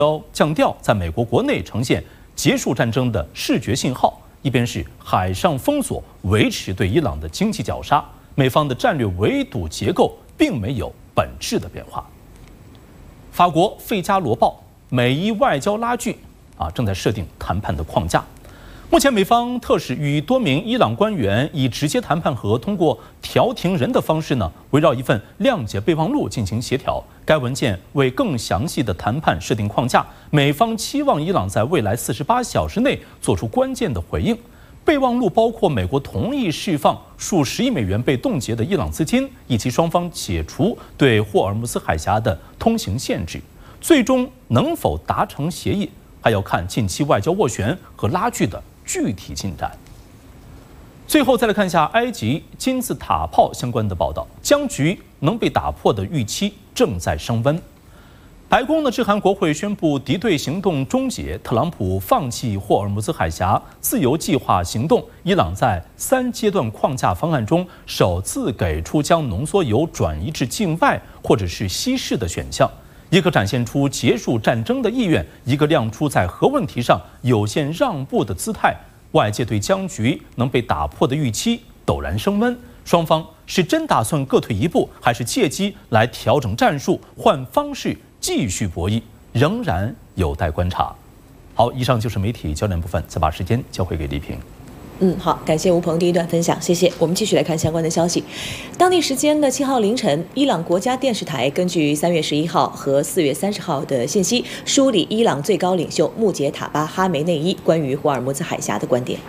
降调在美国国内呈现结束战争的视觉信号，一边是海上封锁维持对伊朗的经济绞杀，美方的战略围堵结构并没有本质的变化。法国《费加罗报》美伊外交拉锯正在设定谈判的框架。目前，美方特使与多名伊朗官员以直接谈判和通过调停人的方式围绕一份谅解备忘录进行协调。该文件为更详细的谈判设定框架，美方期望伊朗在未来48小时内做出关键的回应。备忘录包括美国同意释放数十亿美元被冻结的伊朗资金，以及双方解除对霍尔木兹海峡的通行限制。最终能否达成协议，还要看近期外交斡旋和拉锯的具体进展。最后再来看一下埃及金字塔炮相关的报道，僵局能被打破的预期正在升温。白宫致函国会宣布敌对行动终结，特朗普放弃霍尔木兹海峡自由计划行动。伊朗在3阶段框架方案中首次给出将浓缩铀转移至境外或者是稀释的选项，一个展现出结束战争的意愿，一个亮出在核问题上有限让步的姿态。外界对僵局能被打破的预期陡然升温，双方是真打算各退一步，还是借机来调整战术、换方式继续博弈，仍然有待观察。好，以上就是媒体焦点部分，再把时间交回给丽萍。 好，感谢吴鹏第一段分享，谢谢。我们继续来看相关的消息。当地时间的7号凌晨，伊朗国家电视台根据3月11号和4月30号的信息，梳理伊朗最高领袖穆杰塔巴哈梅内伊关于霍尔木兹海峡的观点。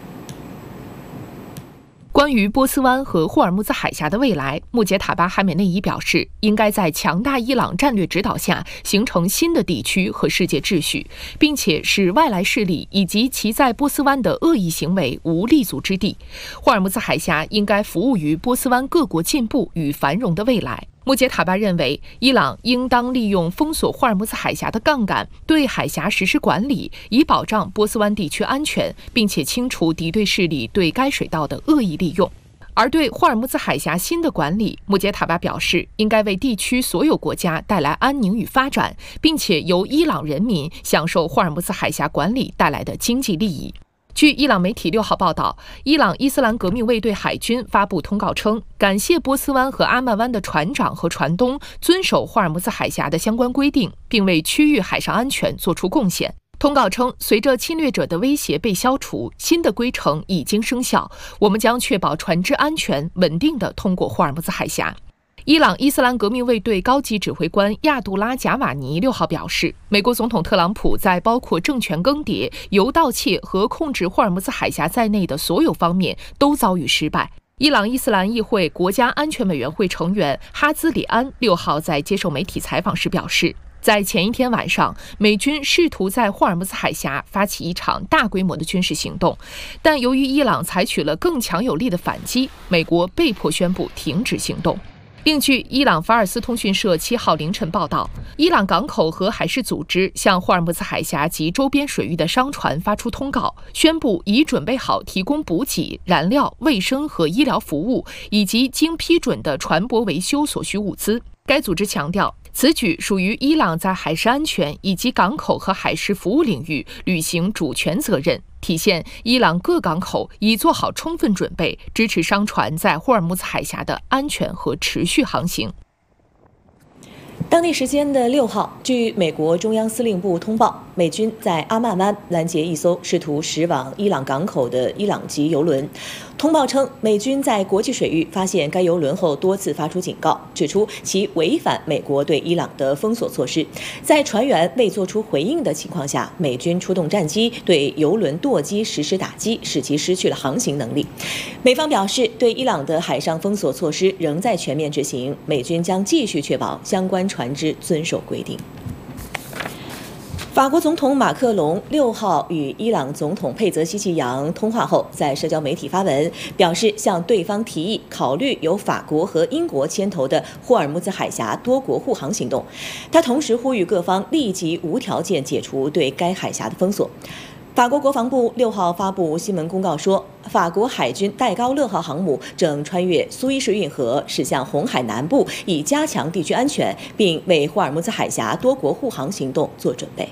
关于波斯湾和霍尔木兹海峡的未来，穆杰塔巴哈梅内伊表示，应该在强大伊朗战略指导下形成新的地区和世界秩序，并且使外来势力以及其在波斯湾的恶意行为无立足之地。霍尔木兹海峡应该服务于波斯湾各国进步与繁荣的未来。穆杰塔巴认为，伊朗应当利用封锁霍尔木兹海峡的杠杆，对海峡实施管理，以保障波斯湾地区安全，并且清除敌对势力对该水道的恶意利用。而对霍尔木兹海峡新的管理，穆杰塔巴表示，应该为地区所有国家带来安宁与发展，并且由伊朗人民享受霍尔木兹海峡管理带来的经济利益。据伊朗媒体6号报道，伊朗伊斯兰革命卫队海军发布通告称，感谢波斯湾和阿曼湾的船长和船东遵守霍尔木兹海峡的相关规定，并为区域海上安全做出贡献。通告称，随着侵略者的威胁被消除，新的规程已经生效，我们将确保船只安全稳定地通过霍尔木兹海峡。伊朗伊斯兰革命卫队高级指挥官亚杜拉·贾瓦尼6号表示，美国总统特朗普在包括政权更迭、铀盗窃和控制霍尔木兹海峡在内的所有方面都遭遇失败。伊朗伊斯兰议会国家安全委员会成员哈兹里安6号在接受媒体采访时表示，在前一天晚上，美军试图在霍尔木兹海峡发起一场大规模的军事行动，但由于伊朗采取了更强有力的反击，美国被迫宣布停止行动。另据伊朗法尔斯通讯社7号凌晨报道，伊朗港口和海事组织向霍尔木兹海峡及周边水域的商船发出通告，宣布已准备好提供补给、燃料、卫生和医疗服务，以及经批准的船舶维修所需物资。该组织强调，此举属于伊朗在海事安全以及港口和海事服务领域履行主权责任，体现伊朗各港口已做好充分准备，支持商船在霍尔木兹海峡的安全和持续航行。 当地时间的6号，据美国中央司令部通报，美军在阿曼湾拦截一艘试图驶往伊朗港口的伊朗籍油轮。通报称，美军在国际水域发现该油轮后多次发出警告，指出其违反美国对伊朗的封锁措施。在船员未作出回应的情况下，美军出动战机对油轮舵机实施打击，使其失去了航行能力。美方表示，对伊朗的海上封锁措施仍在全面执行，美军将继续确保相关船只遵守规定。法国总统马克龙6号与伊朗总统佩泽西奇扬通话后，在社交媒体发文，表示向对方提议考虑由法国和英国牵头的霍尔木兹海峡多国护航行动。他同时呼吁各方立即无条件解除对该海峡的封锁。法国国防部6号发布新闻公告说，法国海军戴高乐号航母正穿越苏伊士运河驶向红海南部，以加强地区安全，并为霍尔木兹海峡多国护航行动做准备。